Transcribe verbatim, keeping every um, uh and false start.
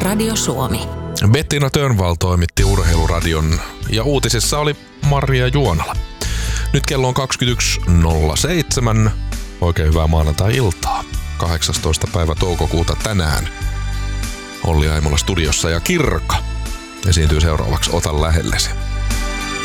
Radio Suomi. Bettina Törnvall toimitti Urheiluradion ja uutisissa oli Maria Juonala. Nyt kello on kaksikymmentäyksi nolla seitsemän. Oikein hyvää maanantai-iltaa. kahdeksastoista päivä toukokuuta tänään. Olli Aimola studiossa ja Kirka esiintyy seuraavaksi Ota lähellesi.